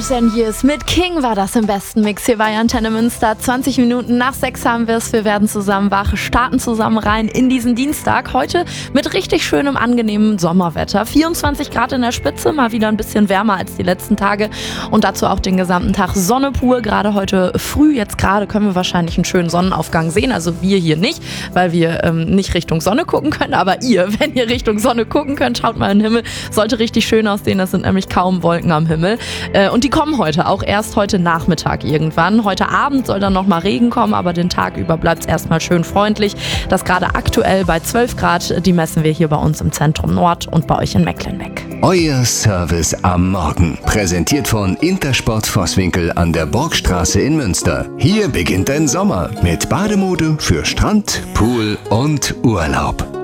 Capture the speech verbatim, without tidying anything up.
Years and Years mit King war das im besten Mix hier bei Antenne Münster. zwanzig Minuten nach sechs haben wir es. Wir werden zusammen wach, starten zusammen rein in diesen Dienstag. Heute mit richtig schönem, angenehmem Sommerwetter. vierundzwanzig Grad in der Spitze, mal wieder ein bisschen wärmer als die letzten Tage. Und dazu auch den gesamten Tag Sonne pur. Gerade heute früh, jetzt gerade können wir wahrscheinlich einen schönen Sonnenaufgang sehen. Also wir hier nicht, weil wir ähm, nicht Richtung Sonne gucken können. Aber ihr, wenn ihr Richtung Sonne gucken könnt, schaut mal in den Himmel. Sollte richtig schön aussehen. Das sind nämlich kaum Wolken am Himmel. Und die kommen heute, auch erst heute Nachmittag irgendwann. Heute Abend soll dann nochmal Regen kommen, aber den Tag über bleibt es erstmal schön freundlich. Das gerade aktuell bei zwölf Grad, die messen wir hier bei uns im Zentrum Nord und bei euch in Mecklenbeck. Euer Service am Morgen. Präsentiert von Intersport Vosswinkel an der Borgstraße in Münster. Hier beginnt dein Sommer mit Bademode für Strand, Pool und Urlaub.